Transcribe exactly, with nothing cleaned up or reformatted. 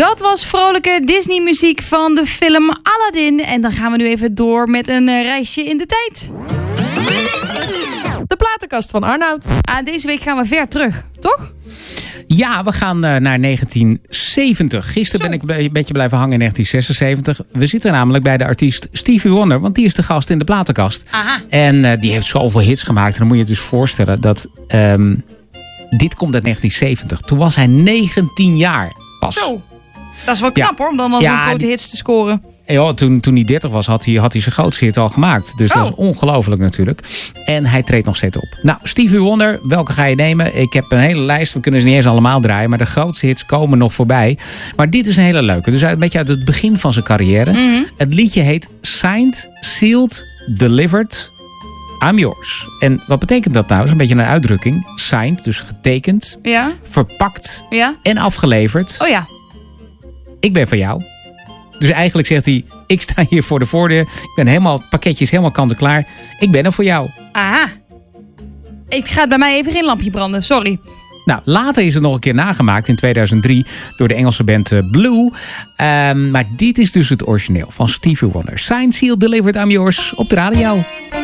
Dat was vrolijke Disney-muziek van de film Aladdin. En dan gaan we nu even door met een uh, reisje in de tijd. De platenkast van Arnoud. Ah, deze week gaan we ver terug, toch? Ja, we gaan uh, naar negentien zeventig. Gisteren ben ik een beetje blijven hangen in negentien zesenzeventig. We zitten namelijk bij de artiest Stevie Wonder, want die is de gast in de platenkast. Aha. En uh, die heeft zoveel hits gemaakt. En dan moet je je dus voorstellen dat um, dit komt uit negentien zeventig. Toen was hij negentien jaar pas. Zo, dat is wel knap ja. hoor, om dan al ja, zo'n grote hits te scoren. Ja, toen, toen hij dertig was, had hij, had hij zijn grootste hit al gemaakt. Dus oh. dat is ongelooflijk natuurlijk. En hij treedt nog steeds op. Nou, Stevie Wonder, welke ga je nemen? Ik heb een hele lijst, we kunnen ze niet eens allemaal draaien. Maar de grootste hits komen nog voorbij. Maar dit is een hele leuke. Dus een beetje uit het begin van zijn carrière. Mm-hmm. Het liedje heet Signed, Sealed, Delivered, I'm Yours. En wat betekent dat nou? Dat is een beetje een uitdrukking. Signed, dus getekend. Ja. Verpakt. Ja. En afgeleverd. Oh ja. Ik ben van jou. Dus eigenlijk zegt hij, ik sta hier voor de voordeur. Ik ben helemaal, het pakketje is helemaal kant-en-klaar. Ik ben er voor jou. Aha. Ik ga bij mij even geen lampje branden, sorry. Nou, later is het nog een keer nagemaakt in tweeduizend drie door de Engelse band Blue. Um, maar dit is dus het origineel van Stevie Wonder. Signed, Sealed, Delivered, I'm Yours op de radio.